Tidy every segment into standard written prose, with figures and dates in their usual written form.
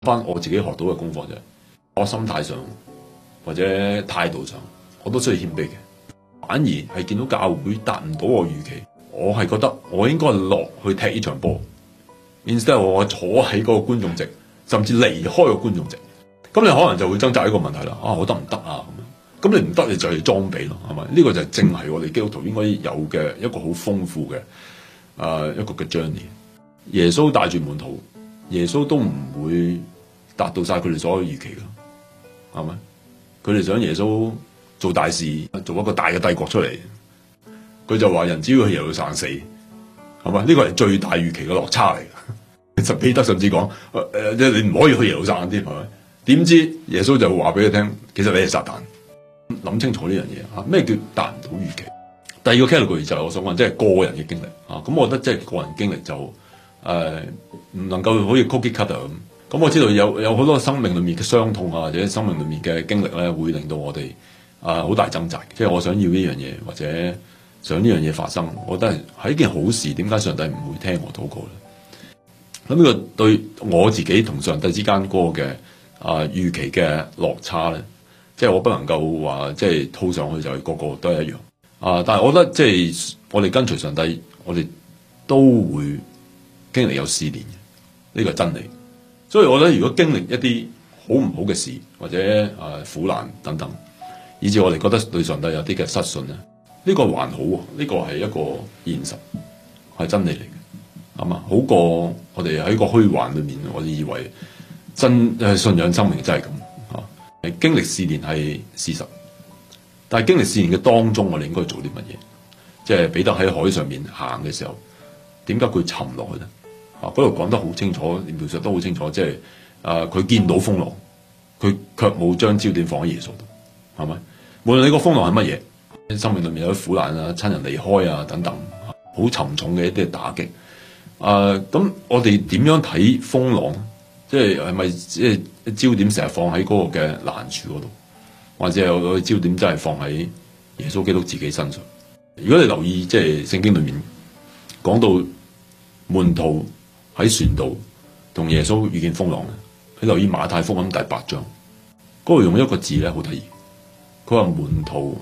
翻我自己學到嘅功課就係，我心態上或者態度上，我都需要謙卑嘅。反而係見到教會達唔到我預期，我係覺得我應該落去踢呢場波，instead 我坐喺嗰個觀眾席，甚至離開個觀眾席。咁你可能就會掙扎一個問題啦，我得唔得啊？咁你唔得，你就係裝備咯，係咪？呢個就正係我哋基督徒應該有嘅一個好豐富嘅一個嘅 journey。耶穌帶住門徒，耶穌都唔會達到晒佢哋所有預期㗎，係咪？佢哋想耶穌做大事，做一個大嘅帝國出嚟，佢就話人只要去耶路撒冷死，係咪？呢個係最大預期嘅落差嚟嘅。其實彼得甚至講，你唔可以去耶路撒冷添，係咪？點知耶穌就話俾佢聽，其實你係撒旦。諗清楚呢樣嘢嚇，咩叫達唔到預期？第二個 category 就係我想問，即係個人嘅經歷啊。咁我覺得即係個人經歷就唔能夠好似 cookie cutter 咁。咁我知道有好多生命裏面嘅傷痛啊，或者生命裏面嘅經歷咧，會令到我哋好大掙扎。即係我想要呢樣嘢，或者想呢樣嘢發生，我覺得係一件好事。點解上帝唔會聽我禱告咧？咁呢個對我自己同上帝之間嗰個嘅預期嘅落差咧，即係我不能夠話即係套上去就係個個都係一樣但係我覺得即係我哋跟隨上帝，我哋都會經歷有試煉嘅，呢個係真理。所以我覺得如果經歷一啲好唔好嘅事，或者苦難等等，以至我哋覺得對上帝有啲嘅失信咧，呢個還好喎，呢個係一個現實，係真理嚟嘅，係嘛？好過我哋喺個虛幻裏面，我哋以為信仰生命真係咁。經歷試煉係事實，但係經歷試煉嘅當中，我哋應該做啲乜嘢？即係彼得喺海上面行嘅時候，點解佢沉落去咧？嗰度講得好清楚，描述得好清楚，即係佢見到風浪，佢卻冇將焦點放喺耶穌度，係咪？無論你個風浪係乜嘢，生命裏面有啲苦難啊、親人離開啊等等，好沉重嘅一啲打擊。咁我哋點樣睇風浪？即係咪即係焦點成日放喺嗰個嘅難處嗰度，或者有個焦點真係放喺耶穌基督自己身上？如果你留意即係聖經裏面講到門徒喺船度同耶穌遇見風浪咧，你留意馬太福音第8章嗰度用一個字咧好得意，佢話門徒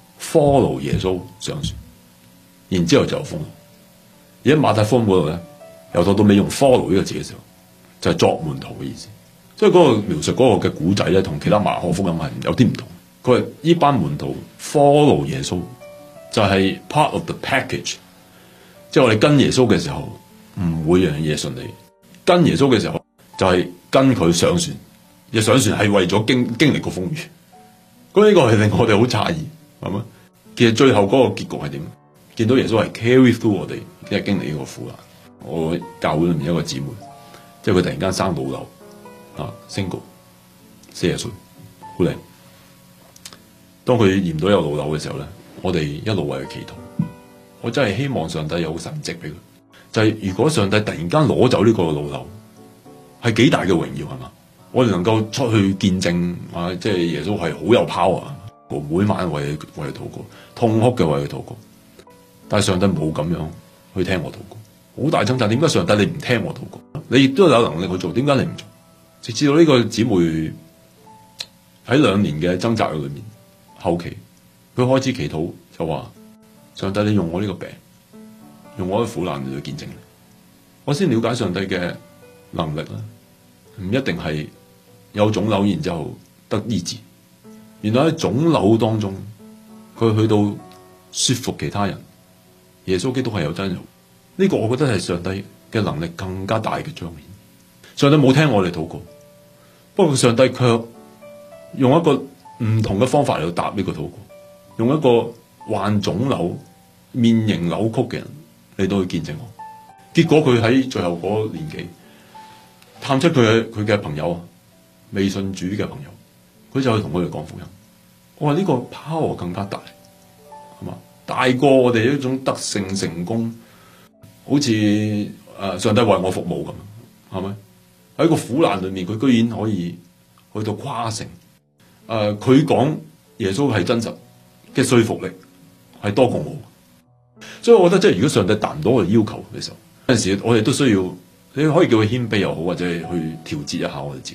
follow 耶穌上船，然之後就有風浪。而喺馬太福音嗰度咧，由頭到尾用 follow 呢個字嘅時候，就係作門徒嘅意思，所以嗰個描述嗰個嘅古仔咧，同其他馬可福音係有啲唔同。佢話呢班門徒 follow 耶穌，就係 part of the package， 即係我哋跟耶穌嘅時候唔會樣嘢順利，跟耶穌嘅時候就係跟佢上船，而上船係為咗經歷個風雨。咁呢個係令我哋好詫異，係咪？其實最後嗰個結局係點？見到耶穌係 carry through 我哋，即係經歷呢個苦難。我教會裏面有一個姊妹。即係佢突然間生老瘤，single 40歲，好靚。當佢驗到有老瘤嘅時候咧，我哋一路為佢祈禱。我真係希望上帝有個神蹟俾佢。就係如果上帝突然間攞走呢個老瘤，係幾大嘅榮耀係嘛？我哋能夠出去見證即係耶穌係好有 power，我每晚為佢禱告，痛哭嘅為佢禱告。但係上帝冇咁樣去聽我禱告。好大掙扎，點解上帝你唔聽我禱告？你亦都有能力去做，點解你唔做？直至到呢個姊妹喺2年嘅掙扎裏面，後期佢開始祈禱，就話：上帝你用我呢個病，用我嘅苦難嚟去見證你，我先了解上帝嘅能力啦。唔一定係有腫瘤然之後得醫治，原來喺腫瘤當中，佢去到說服其他人，耶穌基督係有真有。呢個我覺得係上帝嘅能力更加大嘅彰顯。上帝冇聽我哋禱告，不過上帝卻用一個唔同嘅方法嚟到答呢個禱告，用一個患腫瘤、面型扭曲嘅人嚟到去見證我。結果佢喺最後嗰年紀探出佢嘅朋友，未信主嘅朋友，佢就去同佢哋講福音。我話呢個 power 更加大，係嘛？大過我哋一種得勝成功。好似上帝為我服務咁，係咪？喺個苦難裏面，佢居然可以去到誇勝。佢講耶穌係真實嘅說服力係多過我。所以我覺得即係如果上帝達唔到我哋要求嘅時候，有陣時我哋都需要你可以叫佢謙卑又好，或者係去調節一下我哋自己。